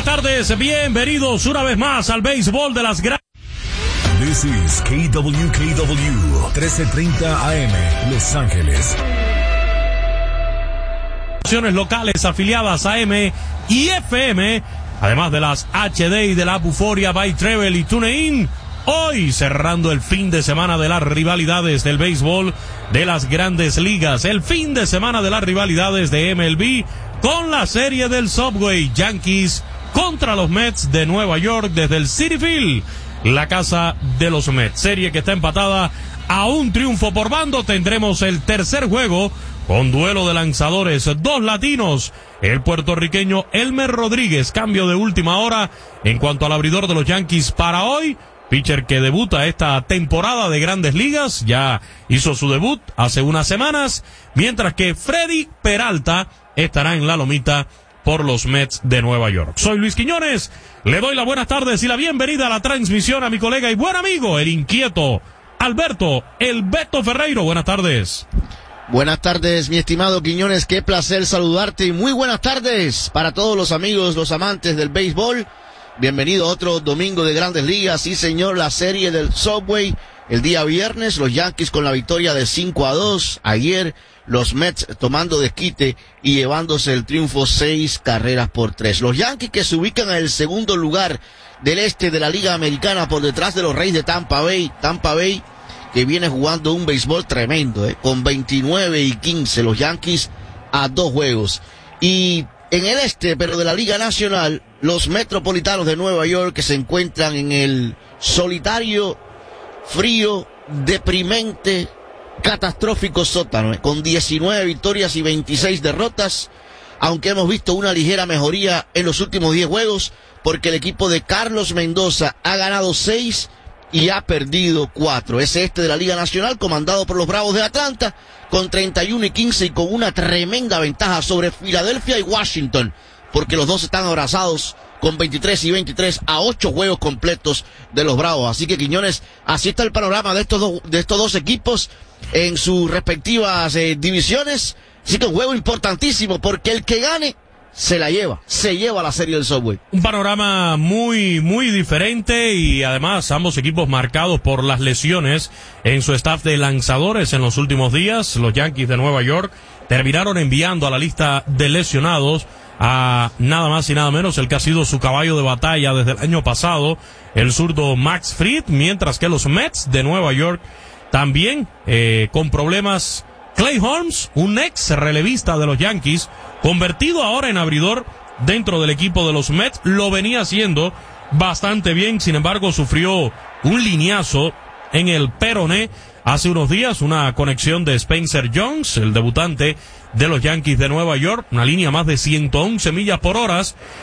tardes, bienvenidos una vez más al béisbol de las grandes. This is KWKW 1330 AM, Los Ángeles. Locales afiliadas a AM y FM, además de las HD y de la Buforia by Travel y TuneIn. Hoy cerrando el fin de semana de las rivalidades del béisbol de las grandes ligas, el fin de semana de las rivalidades de MLB con la serie del Subway, Yankees contra los Mets de Nueva York desde el Citi Field, la casa de los Mets. Serie que está empatada a un triunfo por bando. Tendremos el tercer juego con duelo de lanzadores, dos latinos, el puertorriqueño Elmer Rodríguez, cambio de última hora en cuanto al abridor de los Yankees para hoy, pitcher que debuta esta temporada de Grandes Ligas, ya hizo su debut hace unas semanas, mientras que Freddy Peralta estará en la lomita por los Mets de Nueva York. Soy Luis Quiñones, le doy las buenas tardes y la bienvenida a la transmisión a mi colega y buen amigo, el inquieto Alberto, el Beto Ferreiro. Buenas tardes. Buenas tardes, mi estimado Quiñones, qué placer saludarte y muy buenas tardes para todos los amigos, los amantes del béisbol. Bienvenido a otro domingo de Grandes Ligas, sí señor, la serie del Subway. El día viernes, los Yankees con la victoria de 5-2. Ayer, los Mets tomando desquite y llevándose el triunfo 6-3. Los Yankees que se ubican en el segundo lugar del este de la Liga Americana por detrás de los Reyes de Tampa Bay. Tampa Bay que viene jugando un béisbol tremendo, con 29-15, los Yankees a 2 juegos. Y en el este, pero de la Liga Nacional, los Metropolitanos de Nueva York que se encuentran en el solitario, frío, deprimente, catastrófico sótano, con 19 victorias y 26 derrotas, aunque hemos visto una ligera mejoría en los últimos 10 juegos, porque el equipo de Carlos Mendoza ha ganado 6 y ha perdido 4. Ese este de la Liga Nacional, comandado por los Bravos de Atlanta, con 31-15 y con una tremenda ventaja sobre Filadelfia y Washington, porque los dos están abrazados con 23-23 a 8 juegos completos de los Bravos. Así que, Quiñones, así está el panorama de estos dos equipos en sus respectivas divisiones. Así que un juego importantísimo, porque el que gane se lleva la serie del Subway. Un panorama muy, muy diferente y además ambos equipos marcados por las lesiones en su staff de lanzadores en los últimos días. Los Yankees de Nueva York terminaron enviando a la lista de lesionados a nada más y nada menos el que ha sido su caballo de batalla desde el año pasado, el zurdo Max Fried, mientras que los Mets de Nueva York también con problemas. Clay Holmes, un ex relevista de los Yankees, convertido ahora en abridor dentro del equipo de los Mets, lo venía haciendo bastante bien, sin embargo sufrió un lineazo en el peroné hace unos días, una conexión de Spencer Jones, el debutante de los Yankees de Nueva York, una línea más de 111 millas por hora,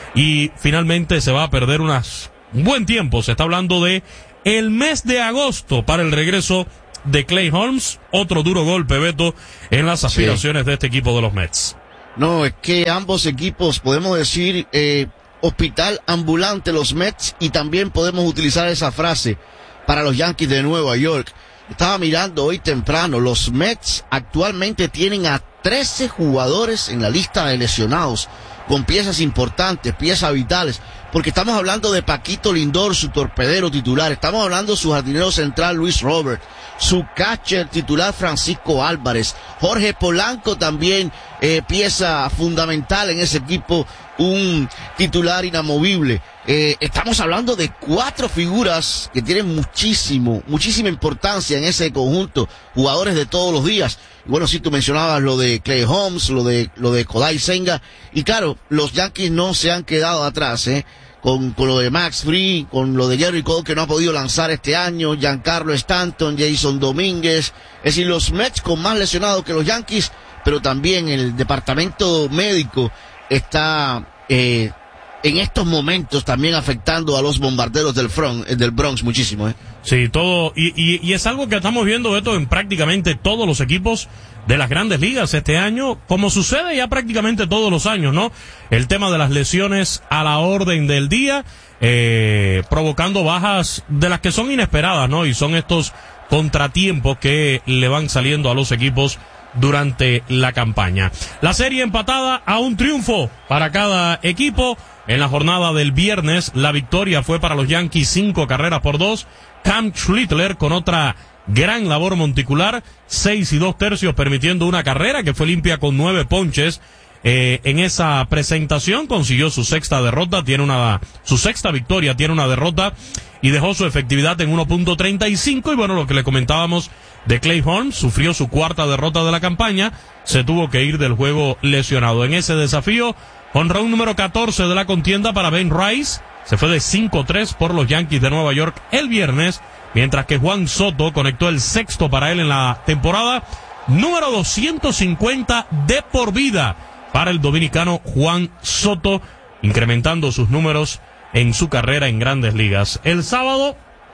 y finalmente se va a perder un buen tiempo. Se está hablando de el mes de agosto para el regreso de Clay Holmes. Otro duro golpe, Beto, en las aspiraciones de este equipo de los Mets. No, es que ambos equipos, podemos decir, hospital ambulante los Mets, y también podemos utilizar esa frase para los Yankees de Nueva York. Estaba mirando hoy temprano, los Mets actualmente tienen a 13 jugadores en la lista de lesionados, con piezas importantes, piezas vitales, porque estamos hablando de Paquito Lindor, su torpedero titular, estamos hablando de su jardinero central Luis Robert, su catcher titular Francisco Álvarez, Jorge Polanco también, pieza fundamental en ese equipo, un titular inamovible. Estamos hablando de 4 figuras que tienen muchísima importancia en ese conjunto, jugadores de todos los días. Bueno, sí, tú mencionabas lo de Clay Holmes, lo de Kodai Senga, y claro, los Yankees no se han quedado atrás, con lo de Max Fried, con lo de Gerrit Cole, que no ha podido lanzar este año, Giancarlo Stanton, Jason Domínguez. Es decir, los Mets con más lesionados que los Yankees, pero también el departamento médico está en estos momentos también afectando a los bombarderos del Bronx muchísimo. Sí, todo, y es algo que estamos viendo esto en prácticamente todos los equipos de las grandes ligas este año, como sucede ya prácticamente todos los años, ¿no? El tema de las lesiones a la orden del día, provocando bajas de las que son inesperadas, ¿no? Y son estos contratiempos que le van saliendo a los equipos durante la campaña. La serie empatada a un triunfo para cada equipo. En la jornada del viernes, la victoria fue para los Yankees 5 carreras por 2. Cam Schlittler con otra gran labor monticular, 6 2/3 permitiendo una carrera que fue limpia con 9 ponches. En esa presentación consiguió su sexta victoria, tiene una derrota y dejó su efectividad en 1.35. Y bueno, lo que le comentábamos de Clay Holmes, sufrió su cuarta derrota de la campaña, se tuvo que ir del juego lesionado. En ese desafío, jonrón número 14 de la contienda para Ben Rice, se fue de 5-3 por los Yankees de Nueva York el viernes, mientras que Juan Soto conectó el sexto para él en la temporada, número 250 de por vida para el dominicano Juan Soto, incrementando sus números en su carrera en Grandes Ligas. El sábado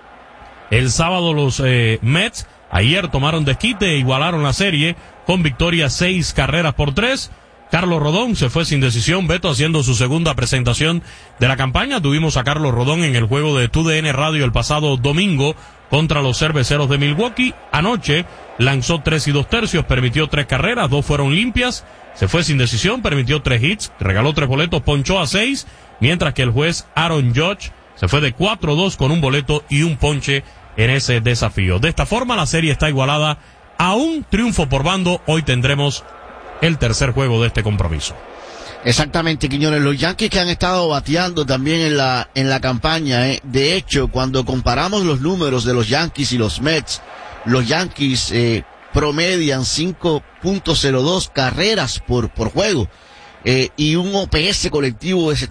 los Mets ayer tomaron desquite e igualaron la serie con victoria 6 carreras por 3. Carlos Rodón se fue sin decisión, Beto, haciendo su segunda presentación de la campaña. Tuvimos a Carlos Rodón en el juego de TUDN Radio el pasado domingo contra los Cerveceros de Milwaukee. Anoche lanzó 3 2/3, permitió 3 carreras, 2 fueron limpias, se fue sin decisión, permitió 3 hits, regaló 3 boletos, ponchó a 6, mientras que el juez Aaron Judge se fue de 4-2 con un boleto y un ponche en ese desafío. De esta forma la serie está igualada a un triunfo por bando. Hoy tendremos el tercer juego de este compromiso. Exactamente, Quiñones. Los Yankees que han estado bateando también en la campaña, De hecho, cuando comparamos los números de los Yankees y los Mets, los Yankees promedian 5.02 carreras por juego, y un OPS colectivo de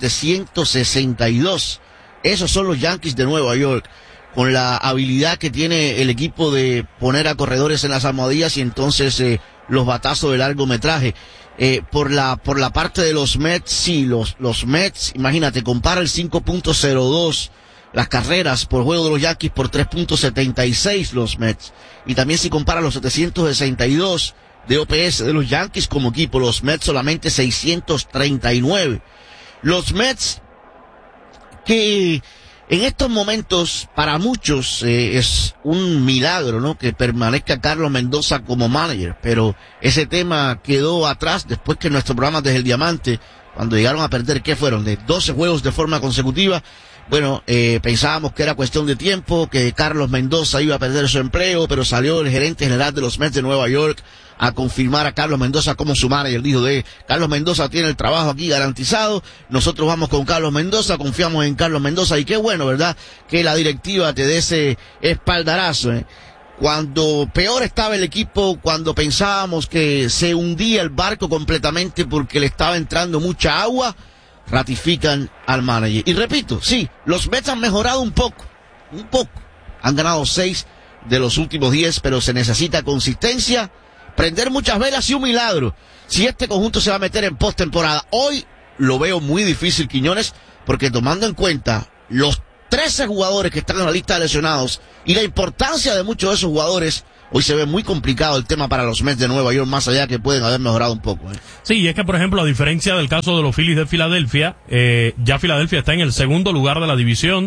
762. Esos son los Yankees de Nueva York, con la habilidad que tiene el equipo de poner a corredores en las almohadillas y entonces los batazos de largometraje. Por la parte de los Mets, sí, los Mets, imagínate, compara el 5.02 las carreras por juego de los Yankees por 3.76 los Mets. Y también si compara los 762 de OPS de los Yankees como equipo, los Mets solamente 639. Los Mets que en estos momentos para muchos es un milagro, ¿no?, que permanezca Carlos Mendoza como manager, pero ese tema quedó atrás después que nuestro programa Desde el Diamante, cuando llegaron a perder, ¿qué fueron?, de 12 juegos de forma consecutiva. Bueno, pensábamos que era cuestión de tiempo, que Carlos Mendoza iba a perder su empleo, pero salió el gerente general de los Mets de Nueva York a confirmar a Carlos Mendoza como su manager. Dijo Carlos Mendoza tiene el trabajo aquí garantizado, nosotros vamos con Carlos Mendoza, confiamos en Carlos Mendoza, y qué bueno, ¿verdad?, que la directiva te dé ese espaldarazo, Cuando peor estaba el equipo, cuando pensábamos que se hundía el barco completamente porque le estaba entrando mucha agua, ratifican al manager. Y repito, sí, los Mets han mejorado un poco. Han ganado 6 de los últimos 10, pero se necesita consistencia, prender muchas velas y un milagro. Si este conjunto se va a meter en postemporada, hoy lo veo muy difícil, Quiñones, porque tomando en cuenta los 13 jugadores que están en la lista de lesionados y la importancia de muchos de esos jugadores, hoy se ve muy complicado el tema para los Mets de Nueva York, más allá que pueden haber mejorado un poco. Sí, y es que, por ejemplo, a diferencia del caso de los Phillies de Filadelfia, ya Filadelfia está en el segundo lugar de la división,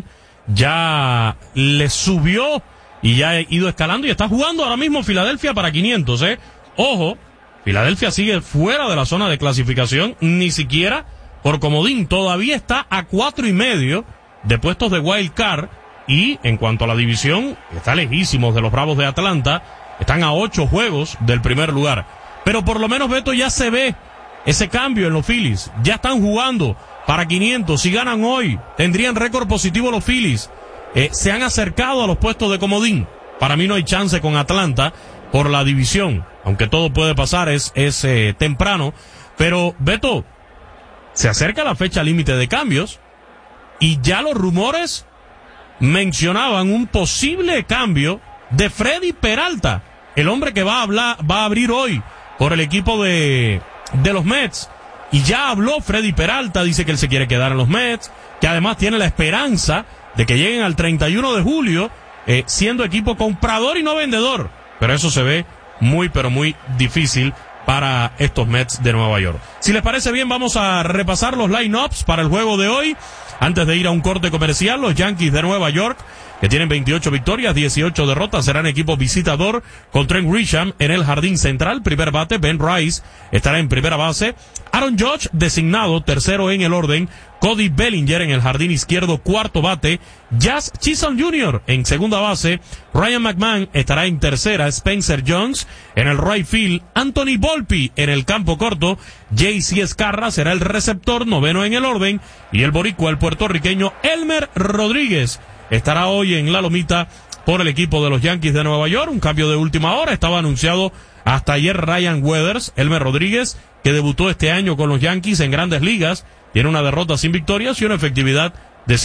ya le subió y ya ha ido escalando y está jugando ahora mismo Filadelfia para 500, Ojo, Filadelfia sigue fuera de la zona de clasificación, ni siquiera por comodín, todavía está a 4.5 de puestos de wild card. Y en cuanto a la división, está lejísimos de los Bravos de Atlanta, están a 8 juegos del primer lugar. Pero por lo menos, Beto, ya se ve ese cambio en los Phillies, ya están jugando para 500, si ganan hoy, tendrían récord positivo los Phillies, se han acercado a los puestos de comodín. Para mí no hay chance con Atlanta por la división, aunque todo puede pasar, es temprano, pero Beto, se acerca la fecha límite de cambios, y ya los rumores mencionaban un posible cambio de Freddy Peralta, el hombre que va a abrir hoy por el equipo de los Mets. Y ya habló Freddy Peralta, dice que él se quiere quedar en los Mets, que además tiene la esperanza de que lleguen al 31 de julio siendo equipo comprador y no vendedor. Pero eso se ve muy, pero muy difícil para estos Mets de Nueva York. Si les parece bien, vamos a repasar los line-ups para el juego de hoy. Antes de ir a un corte comercial, los Yankees de Nueva York que tienen 28 victorias, 18 derrotas. Serán equipo visitador con Trent Grisham en el jardín central. Primer bate, Ben Rice estará en primera base. Aaron Judge, designado tercero en el orden. Cody Bellinger en el jardín izquierdo, cuarto bate. Jazz Chisholm Jr. en segunda base. Ryan McMahon estará en tercera. Spencer Jones en el right field. Anthony Volpe en el campo corto. JC Escarra será el receptor, noveno en el orden. Y el boricua, el puertorriqueño Elmer Rodríguez, estará hoy en la lomita por el equipo de los Yankees de Nueva York. Un cambio de última hora. Estaba anunciado hasta ayer Ryan Weathers. Elmer Rodríguez, que debutó este año con los Yankees en Grandes Ligas, tiene una derrota sin victorias y una efectividad de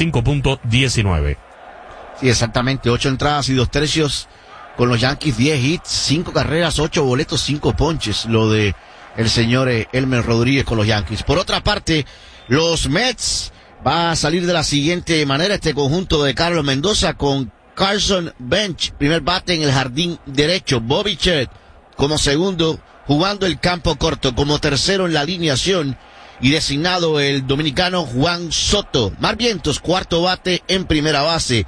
5.19. Sí, exactamente. 8 entradas y 2 tercios con los Yankees, 10 hits, 5 carreras, 8 boletos, 5 ponches. Lo de el señor Elmer Rodríguez con los Yankees. Por otra parte, los Mets va a salir de la siguiente manera este conjunto de Carlos Mendoza con Carson Bench, primer bate en el jardín derecho. Bobby Chet como segundo, jugando el campo corto, como tercero en la alineación y designado el dominicano Juan Soto. Mar Vientos, cuarto bate en primera base.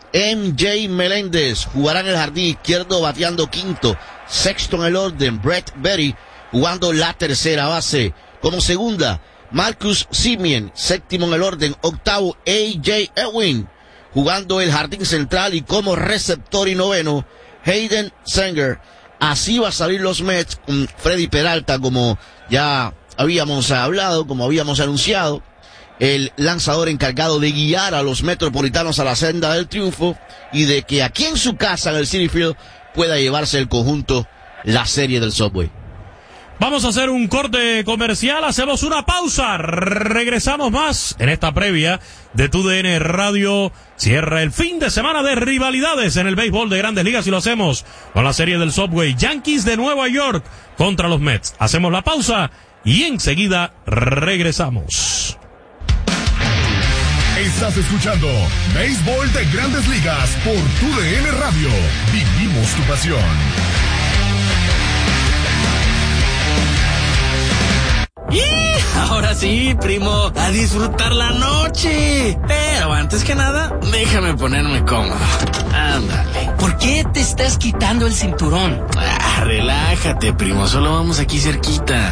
MJ Meléndez jugará en el jardín izquierdo bateando quinto. Sexto en el orden, Brett Berry jugando la tercera base. Como segunda, Marcus Semien, séptimo en el orden. Octavo, AJ Ewing jugando el jardín central, y como receptor y noveno, Hayden Sanger. Así va a salir los Mets con Freddy Peralta, como ya habíamos hablado, como habíamos anunciado, el lanzador encargado de guiar a los metropolitanos a la senda del triunfo y de que aquí en su casa, en el Citi Field, pueda llevarse el conjunto la serie del Subway. Vamos a hacer un corte comercial, hacemos una pausa, regresamos más en esta previa de TUDN Radio. Cierra el fin de semana de rivalidades en el béisbol de Grandes Ligas y lo hacemos con la serie del Subway. Yankees de Nueva York contra los Mets. Hacemos la pausa y enseguida regresamos. Estás escuchando Béisbol de Grandes Ligas por TUDN Radio. Vivimos tu pasión. ¡Y! Ahora sí, primo, a disfrutar la noche. Pero antes que nada, déjame ponerme cómodo. Ándale. ¿Por qué te estás quitando el cinturón? Relájate, primo, solo vamos aquí cerquita.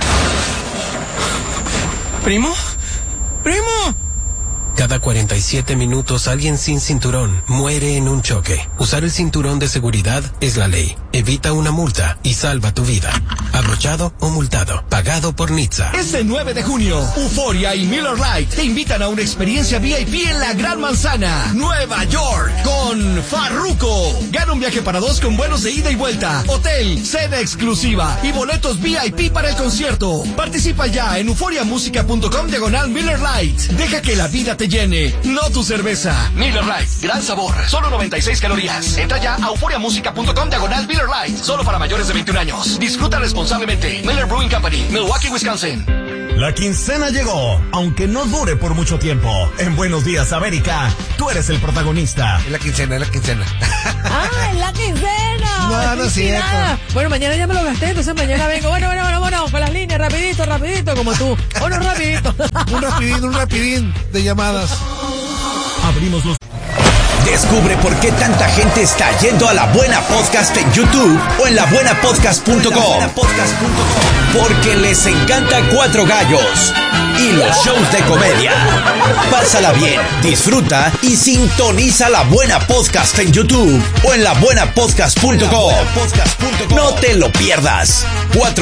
¿Primo? ¡Primo! Cada 47 minutos alguien sin cinturón muere en un choque. Usar el cinturón de seguridad es la ley. Evita una multa y salva tu vida. Abrochado o multado. Pagado por NHTSA. Este 9 de junio, Euphoria y Miller Lite te invitan a una experiencia VIP en la Gran Manzana, Nueva York, con Farruko. Gana un viaje para dos con vuelos de ida y vuelta, hotel, cena exclusiva y boletos VIP para el concierto. Participa ya en euforiamusica.com/Miller Lite. Deja que la vida te llene, no tu cerveza. Miller Lite, gran sabor, solo 96 calorías. Entra ya a euforiamusica.com/Miller Lite, solo para mayores de 21 años. Disfruta responsablemente. Miller Brewing Company, Milwaukee, Wisconsin. La quincena llegó, aunque no dure por mucho tiempo. En Buenos Días, América, tú eres el protagonista. Es la quincena, es la quincena. ¡Ah, es la quincena! No, no es cierto. Bueno, mañana ya me lo gasté, entonces mañana vengo. Bueno, con las líneas, rapidito, como tú. Bueno, rapidito. Un rapidín de llamadas. Abrimos los... Descubre por qué tanta gente está yendo a La Buena Podcast en YouTube o en labuenapodcast.com. Porque les encanta Cuatro Gallos y los shows de comedia. Pásala bien, disfruta y sintoniza La Buena Podcast en YouTube o en labuenapodcast.com. No te lo pierdas. Cuatro